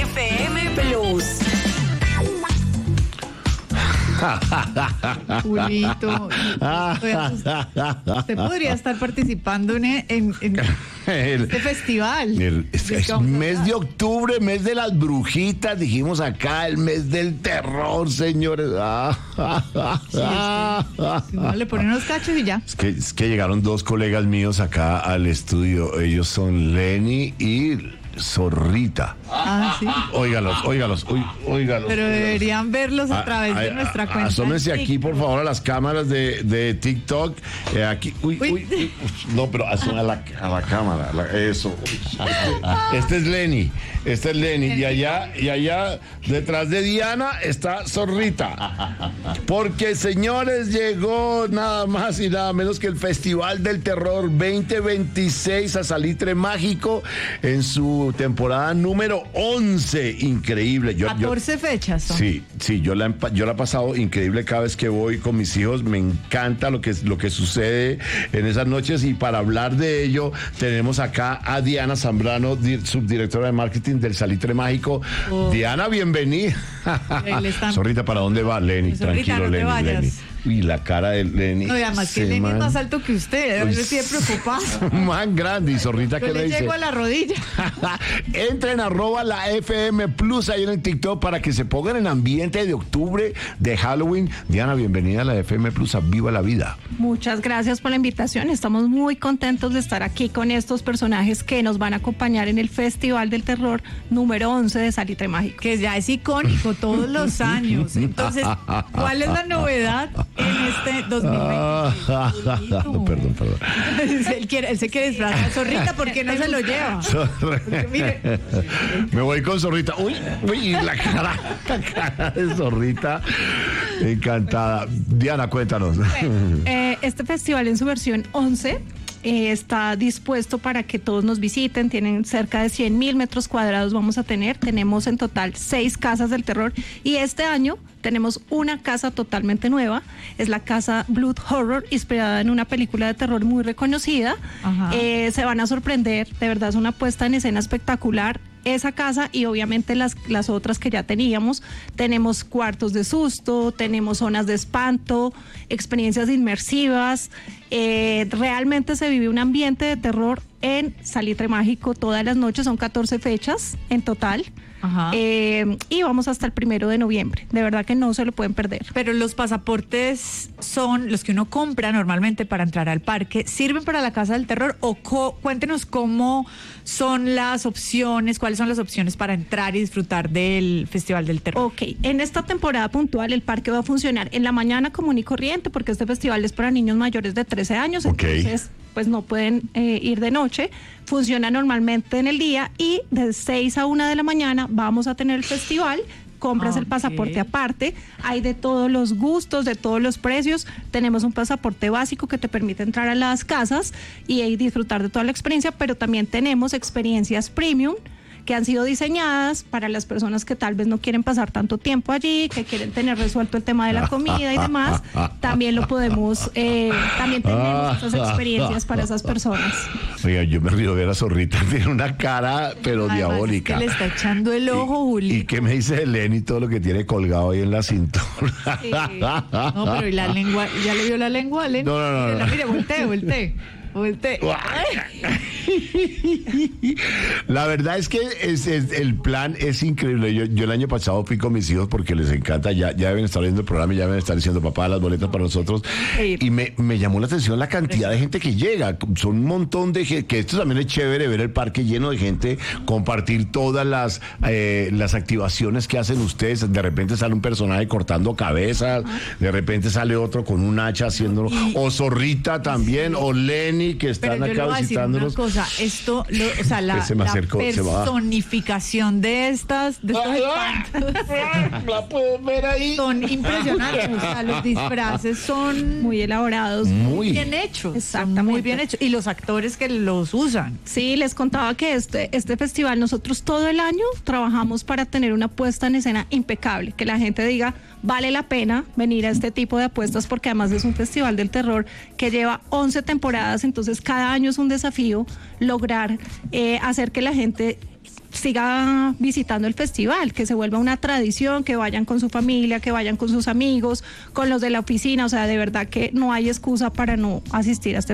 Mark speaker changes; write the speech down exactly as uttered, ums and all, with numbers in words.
Speaker 1: F M Plus.
Speaker 2: Julito, usted podría estar participando en, en, en
Speaker 3: El,
Speaker 2: este festival.
Speaker 3: el, es, es mes de octubre, mes de las brujitas, dijimos acá, el mes del terror, señores. Ah, ah, ah,
Speaker 2: Sí,
Speaker 3: ah, ah,
Speaker 2: Si no le ponen unos cachos y ya.
Speaker 3: Es que, es que llegaron dos colegas míos acá al estudio. Ellos son Lenny y Zorrita.
Speaker 2: Ah, sí.
Speaker 3: Óigalos, óigalos, oí- óigalos.
Speaker 2: Pero
Speaker 3: óigalos.
Speaker 2: deberían verlos a
Speaker 3: Ah,
Speaker 2: través de
Speaker 3: ah,
Speaker 2: nuestra
Speaker 3: ah,
Speaker 2: cuenta.
Speaker 3: Asómense
Speaker 2: en
Speaker 3: aquí, por
Speaker 2: TikTok.
Speaker 3: favor, a las cámaras de, de TikTok. Eh, aquí, uy,
Speaker 2: Uy.
Speaker 3: uy, uy, no, pero asoma a la, a la cámara. la- eso. Este, este es Lenny. Este es Lenny. Y allá, y allá, detrás de Diana, está Zorrita. Porque, señores, llegó nada más y nada menos que el Festival del Terror veinte veintiséis a Salitre Mágico en su temporada número once. Increíble. Yo, yo-
Speaker 2: catorce fechas son.
Speaker 3: Sí, sí, yo la, he pa- yo la he pasado increíble cada vez que voy con mis hijos. Me encanta lo que, lo que sucede en esas noches y para hablar de ello tenemos acá a Diana Zambrano, di- subdirectora de marketing del Salitre Mágico.
Speaker 2: Oh.
Speaker 3: Diana, bienvenida.
Speaker 2: Ahí le están-
Speaker 3: Zorrita, ¿para dónde va? Lenny,
Speaker 2: Zorrita,
Speaker 3: tranquilo,
Speaker 2: no te
Speaker 3: Lenny,
Speaker 2: vayas.
Speaker 3: Lenny. Uy, la cara de Lenny.
Speaker 2: No, y además que
Speaker 3: Ese
Speaker 2: Lenny es
Speaker 3: man-
Speaker 2: más alto que usted.
Speaker 3: Uy,
Speaker 2: Yo estoy preocupada.
Speaker 3: Man grande. Y Zorrita,
Speaker 2: Yo
Speaker 3: ¿qué le
Speaker 2: le
Speaker 3: dice?
Speaker 2: llego a la rodilla.
Speaker 3: Entren arroba la F M Plus ahí en el TikTok para que se pongan en ambiente de octubre, de Halloween. Diana, bienvenida a la F M Plus, a Viva la Vida.
Speaker 4: Muchas gracias por la invitación. Estamos muy contentos de estar aquí con estos personajes que nos van a acompañar en el Festival del Terror número once de Salitre Mágico.
Speaker 2: Que ya es icónico todos los años. Entonces, ¿cuál es la novedad en este dos mil veintiséis?
Speaker 3: No, perdón, perdón.
Speaker 2: él, quiere, él se quiere disfrazar de Zorrita porque no se lo lleva. Porque, mire,
Speaker 3: Me voy con Zorrita. Uy, uy, y la cara, la cara de Zorrita. Encantada. Diana, cuéntanos.
Speaker 4: Eh, este festival en su versión once eh, está dispuesto para que todos nos visiten. Tienen cerca de cien mil metros cuadrados vamos a tener. Tenemos en total seis casas del terror y este año tenemos una casa totalmente nueva. Es la casa Blood Horror, inspirada en una película de terror muy reconocida.
Speaker 2: Ajá.
Speaker 4: Eh, se van a sorprender, de verdad es una puesta en escena espectacular. Esa casa y obviamente las, las otras que ya teníamos. Tenemos cuartos de susto, tenemos zonas de espanto, experiencias inmersivas. Eh, realmente se vive un ambiente de terror en Salitre Mágico todas las noches, son catorce fechas en total.
Speaker 2: Ajá.
Speaker 4: Eh, y vamos hasta el primero de noviembre. De verdad que no se lo pueden perder.
Speaker 2: Pero los pasaportes son los que uno compra normalmente para entrar al parque. ¿Sirven para la Casa del Terror? O co- cuéntenos cómo son las opciones, cuáles son las opciones para entrar y disfrutar del Festival del Terror.
Speaker 4: Ok, en esta temporada puntual el parque va a funcionar en la mañana común y corriente porque este festival es para niños mayores de trece años,
Speaker 3: Ok.
Speaker 4: entonces pues no pueden eh, ir de noche. Funciona normalmente en el día y de seis a una de la mañana vamos a tener el festival. Compras el
Speaker 2: Ok.
Speaker 4: pasaporte aparte, hay de todos los gustos, de todos los precios. Tenemos un pasaporte básico que te permite entrar a las casas y, y disfrutar de toda la experiencia, pero también tenemos experiencias premium que han sido diseñadas para las personas que tal vez no quieren pasar tanto tiempo allí, que quieren tener resuelto el tema de la comida y demás. También lo podemos, eh, también tenemos esas experiencias para esas personas.
Speaker 3: Oiga, yo me río de ver a Zorrita, tiene una cara, pero
Speaker 2: Además,
Speaker 3: diabólica.
Speaker 2: es que le está echando el ojo,
Speaker 3: ¿Y,
Speaker 2: Juli.
Speaker 3: ¿Y qué me dice de Lenny todo lo que tiene colgado ahí en la cintura?
Speaker 4: Sí.
Speaker 2: No, pero ¿y la lengua? ¿Ya le vio la lengua, Lenny?
Speaker 3: No, no, no,
Speaker 2: Mire,
Speaker 3: no.
Speaker 2: mire, voltee, voltee. Voltee.
Speaker 3: La verdad es que es, es- el plan es increíble. Yo, yo el año pasado fui con mis hijos porque les encanta, ya, ya deben estar viendo el programa y ya deben estar diciendo, papá, las boletas para nosotros. Y me, me llamó la atención la cantidad de gente que llega. Son un montón de gente, que esto también es chévere, ver el parque lleno de gente, compartir todas las, eh, las activaciones que hacen ustedes. De repente sale un personaje cortando cabezas, de repente sale otro con un hacha haciéndolo,
Speaker 2: Y-
Speaker 3: o Zorrita también, o Lenny, que
Speaker 2: Pero
Speaker 3: están
Speaker 2: yo le
Speaker 3: acá
Speaker 2: voy a decir una
Speaker 3: visitándonos.
Speaker 2: cosa, esto, lo- o sea, la,
Speaker 3: Que se me
Speaker 2: la
Speaker 3: acercó, se va.
Speaker 2: personificación de estas, de estos espantos
Speaker 3: ¿La pueden ver ahí?
Speaker 2: son impresionantes, o sea, los disfraces son
Speaker 4: Muy elaborados.
Speaker 3: Muy.
Speaker 2: bien hechos, son
Speaker 4: Exactamente.
Speaker 2: muy bien hechos, y los actores que los usan.
Speaker 4: Sí, les contaba que este, este festival nosotros todo el año trabajamos para tener una puesta en escena impecable, que la gente diga, vale la pena venir a este tipo de apuestas porque además es un festival del terror que lleva once temporadas, entonces cada año es un desafío lograr eh, hacer que la gente siga visitando el festival, que se vuelva una tradición, que vayan con su familia, que vayan con sus amigos, con los de la oficina, o sea, de verdad que no hay excusa para no asistir a este